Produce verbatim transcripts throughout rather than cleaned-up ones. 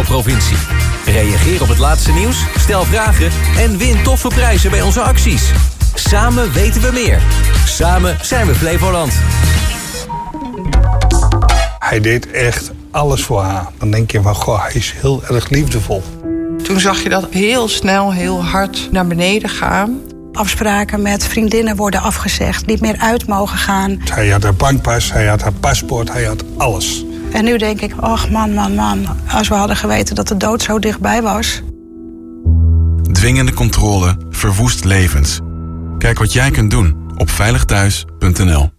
provincie. Reageer op het laatste nieuws, stel vragen en win toffe prijzen bij onze acties. Samen weten we meer. Samen zijn we Flevoland. Hij deed echt alles voor haar. Dan denk je van, goh, hij is heel erg liefdevol. Toen zag je dat heel snel, heel hard naar beneden gaan. Afspraken met vriendinnen worden afgezegd, niet meer uit mogen gaan. Hij had haar bankpas, hij had haar paspoort, hij had alles. En nu denk ik, och man, man, man, als we hadden geweten dat de dood zo dichtbij was. Dwingende controle verwoest levens. Kijk wat jij kunt doen op veilig thuis punt n l.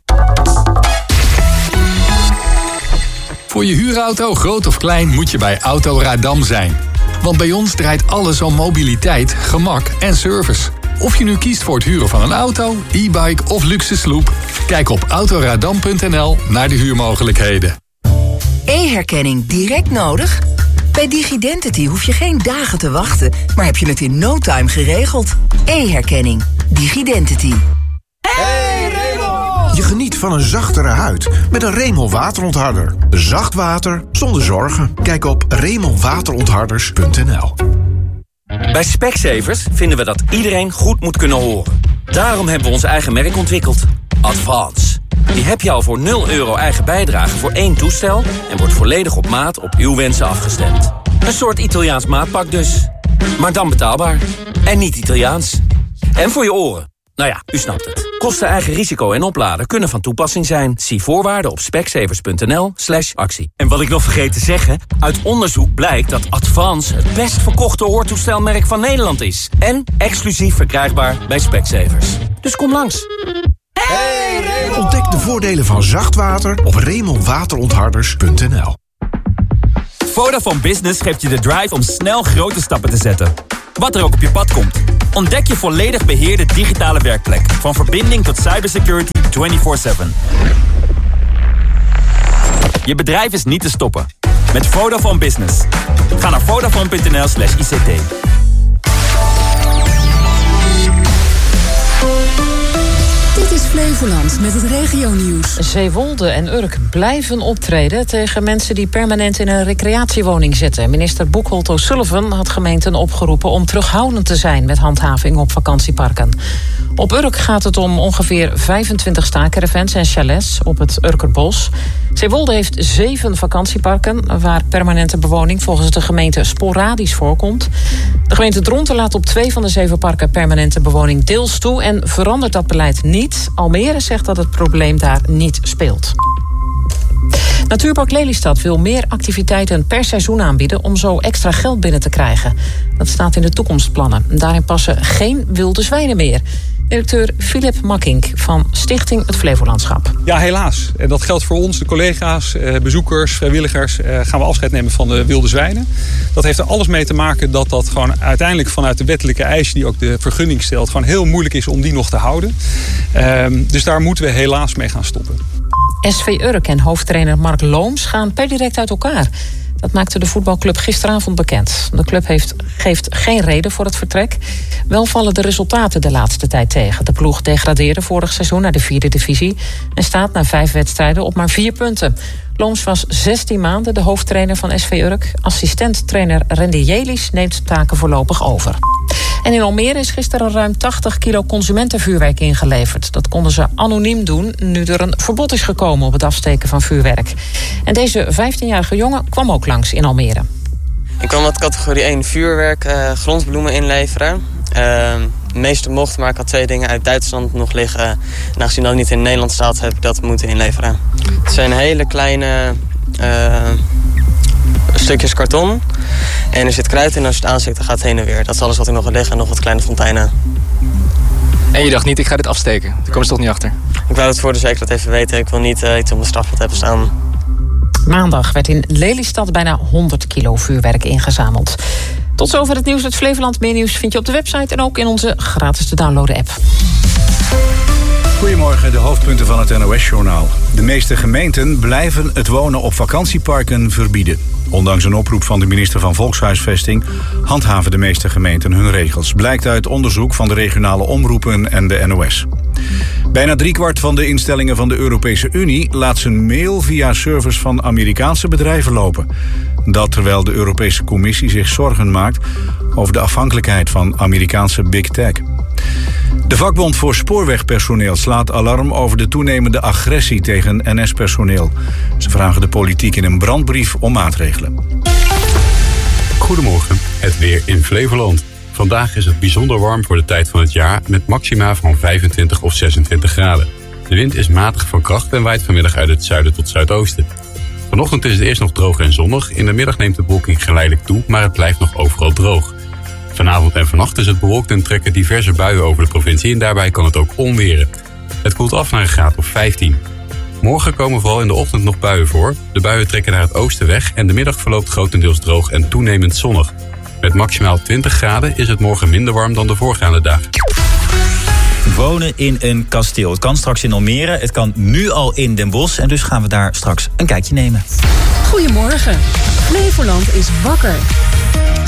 Voor je huurauto, groot of klein, moet je bij Autoradam zijn. Want bij ons draait alles om mobiliteit, gemak en service. Of je nu kiest voor het huren van een auto, e-bike of luxe sloep, kijk op autoradam punt n l naar de huurmogelijkheden. E-herkenning direct nodig? Bij Digidentity hoef je geen dagen te wachten, maar heb je het in no time geregeld. E-herkenning. Digidentity. Hey Remel! Je geniet van een zachtere huid met een Remel waterontharder. Zacht water zonder zorgen. Kijk op remel waterontharders punt n l. Bij Specsavers vinden we dat iedereen goed moet kunnen horen. Daarom hebben we ons eigen merk ontwikkeld. Advance. Die heb je al voor nul euro eigen bijdrage voor één toestel en wordt volledig op maat op uw wensen afgestemd. Een soort Italiaans maatpak dus. Maar dan betaalbaar. En niet Italiaans. En voor je oren. Nou ja, u snapt het. Kosten, eigen risico en opladen kunnen van toepassing zijn. Zie voorwaarden op specsavers punt n l slash actie. En wat ik nog vergeet te zeggen, uit onderzoek blijkt dat Advance het best verkochte hoortoestelmerk van Nederland is. En exclusief verkrijgbaar bij Specsavers. Dus kom langs. Hey, Remel! Ontdek de voordelen van zacht water op remel waterontharders punt n l. Vodafone Business geeft je de drive om snel grote stappen te zetten. Wat er ook op je pad komt. Ontdek je volledig beheerde digitale werkplek. Van verbinding tot cybersecurity vierentwintig zeven. Je bedrijf is niet te stoppen. Met Vodafone Business. Ga naar vodafone punt n l slash i c t. Dit is Flevoland met het regionieuws. Zeewolde en Urk blijven optreden tegen mensen die permanent in een recreatiewoning zitten. Minister Boekholt O'Sullivan had gemeenten opgeroepen om terughoudend te zijn met handhaving op vakantieparken. Op Urk gaat het om ongeveer vijfentwintig staakervens en chalets op het Urkerbos. Zeewolde heeft zeven vakantieparken waar permanente bewoning volgens de gemeente sporadisch voorkomt. De gemeente Dronten laat op twee van de zeven parken permanente bewoning deels toe en verandert dat beleid niet. Almere zegt dat het probleem daar niet speelt. Natuurpark Lelystad wil meer activiteiten per seizoen aanbieden om zo extra geld binnen te krijgen. Dat staat in de toekomstplannen. Daarin passen geen wilde zwijnen meer. Directeur Philip Makkink van Stichting Het Flevolandschap. Ja, helaas. Dat geldt voor ons, de collega's, bezoekers, vrijwilligers. Gaan we afscheid nemen van de wilde zwijnen. Dat heeft er alles mee te maken dat dat gewoon uiteindelijk vanuit de wettelijke eisen die ook de vergunning stelt, gewoon heel moeilijk is om die nog te houden. Dus daar moeten we helaas mee gaan stoppen. S V Urk en hoofdtrainer Mark Looms gaan per direct uit elkaar. Dat maakte de voetbalclub gisteravond bekend. De club heeft, geeft geen reden voor het vertrek. Wel vallen de resultaten de laatste tijd tegen. De ploeg degradeerde vorig seizoen naar de vierde divisie en staat na vijf wedstrijden op maar vier punten. Looms was zestien maanden de hoofdtrainer van S V Urk. Assistent-trainer Randy Jelis neemt taken voorlopig over. En in Almere is gisteren ruim tachtig kilo consumentenvuurwerk ingeleverd. Dat konden ze anoniem doen, nu er een verbod is gekomen op het afsteken van vuurwerk. En deze vijftienjarige jongen kwam ook langs in Almere. Ik kwam wat categorie één vuurwerk, uh, grondbloemen inleveren. Uh, de meeste mochten, maar ik had twee dingen uit Duitsland nog liggen. En aangezien dat niet in Nederland staat, heb ik dat moeten inleveren. Het zijn hele kleine uh, stukjes karton. En er zit kruid in, als je het aansteekt, dan gaat het heen en weer. Dat is alles wat er nog gaat liggen en nog wat kleine fonteinen. En je dacht niet, ik ga dit afsteken? Daar komen ze toch niet achter? Ik wou het voor de zekerheid even weten. Ik wil niet uh, iets op mijn strafblad hebben staan. Maandag werd in Lelystad bijna honderd kilo vuurwerk ingezameld. Tot zover het nieuws uit Flevoland. Meer nieuws vind je op de website en ook in onze gratis te downloaden app. Goedemorgen, de hoofdpunten van het N O S-journaal. De meeste gemeenten blijven het wonen op vakantieparken verbieden. Ondanks een oproep van de minister van Volkshuisvesting handhaven de meeste gemeenten hun regels. Blijkt uit onderzoek van de regionale omroepen en de N O S. Bijna driekwart van de instellingen van de Europese Unie laat zijn mail via servers van Amerikaanse bedrijven lopen. Dat terwijl de Europese Commissie zich zorgen maakt over de afhankelijkheid van Amerikaanse big tech. De vakbond voor spoorwegpersoneel slaat alarm over de toenemende agressie tegen N S-personeel. Ze vragen de politiek in een brandbrief om maatregelen. Goedemorgen, het weer in Flevoland. Vandaag is het bijzonder warm voor de tijd van het jaar met maxima van vijfentwintig of zesentwintig graden. De wind is matig van kracht en waait vanmiddag uit het zuiden tot zuidoosten. Vanochtend is het eerst nog droog en zonnig. In de middag neemt de bewolking geleidelijk toe, maar het blijft nog overal droog. Vanavond en vannacht is het bewolkt en trekken diverse buien over de provincie en daarbij kan het ook onweren. Het koelt af naar een graad of vijftien. Morgen komen vooral in de ochtend nog buien voor. De buien trekken naar het oosten weg en de middag verloopt grotendeels droog en toenemend zonnig. Met maximaal twintig graden is het morgen minder warm dan de voorgaande dagen. Wonen in een kasteel. Het kan straks in Almere, het kan nu al in Den Bosch en dus gaan we daar straks een kijkje nemen. Goedemorgen. Flevoland is wakker.